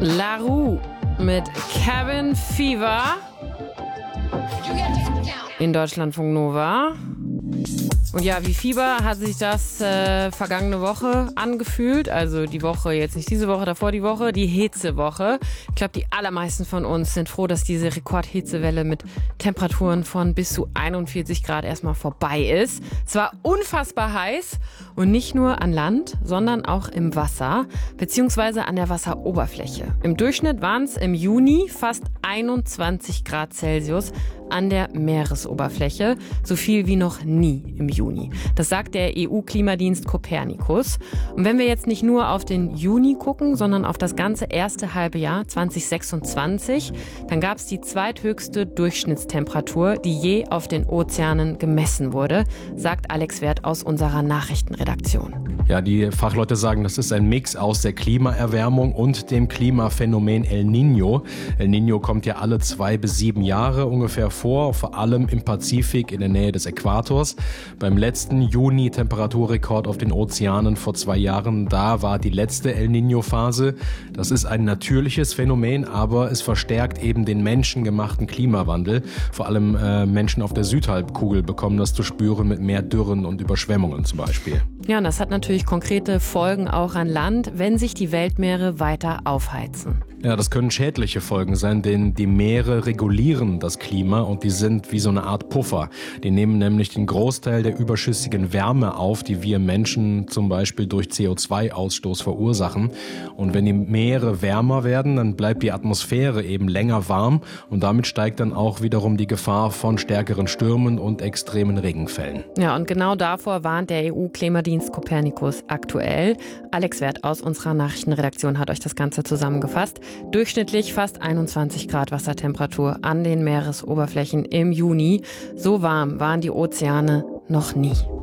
La Roux mit Cabin Fever in Deutschlandfunk Nova. Und ja, wie Fieber hat sich das vergangene Woche angefühlt. Also die Woche, jetzt nicht diese Woche, davor die Woche, die Hitzewoche. Ich glaube, die allermeisten von uns sind froh, dass diese Rekordhitzewelle mit Temperaturen von bis zu 41 Grad erstmal vorbei ist. Es war unfassbar heiß und nicht nur an Land, sondern auch im Wasser, beziehungsweise an der Wasseroberfläche. Im Durchschnitt waren es im Juni fast 21 Grad Celsius an der Meeresoberfläche, so viel wie noch nie im Juni. Das sagt der EU-Klimadienst Copernicus. Und wenn wir jetzt nicht nur auf den Juni gucken, sondern auf das ganze erste halbe Jahr 2026, dann gab es die zweithöchste Durchschnittstemperatur, die je auf den Ozeanen gemessen wurde, sagt Alex Werth aus unserer Nachrichtenredaktion. Ja, die Fachleute sagen, das ist ein Mix aus der Klimaerwärmung und dem Klimaphänomen El Niño. El Niño kommt ja alle 2 bis 7 Jahre ungefähr vor, vor allem im Pazifik in der Nähe des Äquators. Beim letzten Juni-Temperaturrekord auf den Ozeanen vor 2 Jahren, da war die letzte El Niño-Phase. Das ist ein natürliches Phänomen, aber es verstärkt eben den menschengemachten Klimawandel. Vor allem Menschen auf der Südhalbkugel bekommen das zu spüren mit mehr Dürren und Überschwemmungen zum Beispiel. Ja, und das hat natürlich konkrete Folgen auch an Land, wenn sich die Weltmeere weiter aufheizen. Ja, das können schädliche Folgen sein, denn die Meere regulieren das Klima und die sind wie so eine Art Puffer. Die nehmen nämlich den Großteil der überschüssigen Wärme auf, die wir Menschen zum Beispiel durch CO2-Ausstoß verursachen. Und wenn die Meere wärmer werden, dann bleibt die Atmosphäre eben länger warm und damit steigt dann auch wiederum die Gefahr von stärkeren Stürmen und extremen Regenfällen. Ja, und genau davor warnt der EU-Klimadienst Copernicus aktuell. Alex Werth aus unserer Nachrichtenredaktion hat euch das Ganze zusammengefasst. Durchschnittlich fast 21 Grad Wassertemperatur an den Meeresoberflächen im Juni. So warm waren die Ozeane noch nie.